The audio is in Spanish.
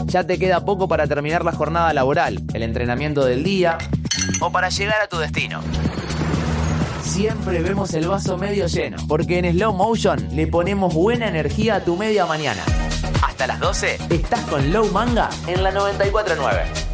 Ya te queda poco para terminar la jornada laboral, el entrenamiento del día o para llegar a tu destino. Siempre vemos el vaso medio lleno, porque en Slow Motion le ponemos buena energía a tu media mañana. Hasta las 12 estás con Low Manga en la 94.9.